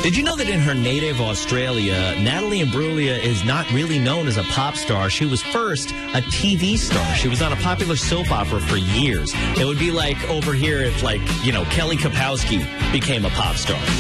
Did you know that in her native Australia, Natalie Imbruglia is not really known as a pop star? She was first a TV star. She was on a popular soap opera for years. It would be like over here if, like, Kelly Kapowski became a pop star.